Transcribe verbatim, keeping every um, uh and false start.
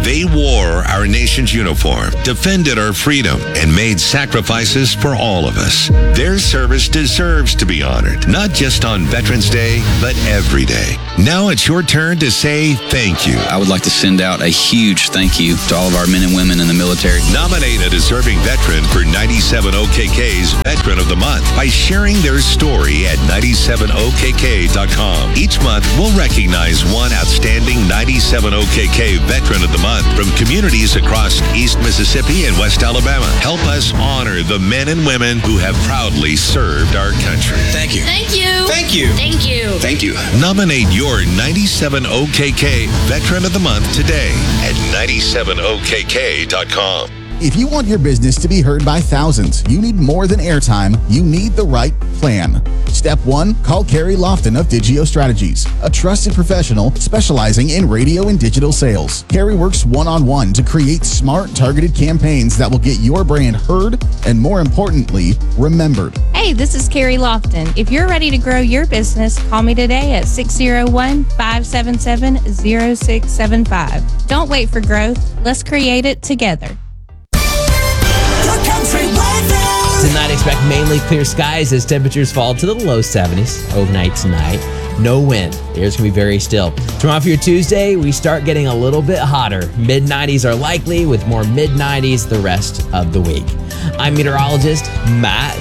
They wore our nation's uniform, defended our freedom, and made sacrifices for all of us. Their service deserves to be honored, not just on Veterans Day, but every day. Now it's your turn to say thank you. I would like to send out a huge thank you to all of our men and women in the military. Nominate a deserving veteran for ninety-seven O K K's Veteran of the Month by sharing their story at ninety-seven O K K dot com. Each month, we'll recognize one outstanding ninety-seven O K K Veteran of the Month from communities across East Mississippi and West Alabama. Help us honor the men and women who have proudly served our country. Thank you. Thank you. Thank you. Thank you. Thank you. Nominate your ninety-seven O K K Veteran of the Month today at ninety-seven O K K dot com. If you want your business to be heard by thousands, you need more than airtime. You need the right plan. Step one, call Carrie Lofton of Digio Strategies, a trusted professional specializing in radio and digital sales. Carrie works one-on-one to create smart, targeted campaigns that will get your brand heard and, more importantly, remembered. Hey, this is Carrie Lofton. If you're ready to grow your business, call me today at six oh one, five seven seven, oh six seven five. Don't wait for growth. Let's create it together. Tonight, expect mainly clear skies as temperatures fall to the low seventies overnight tonight. No wind. The air's going to be very still. Tomorrow for your Tuesday, we start getting a little bit hotter. mid nineties are likely, with more mid nineties the rest of the week. I'm meteorologist Matt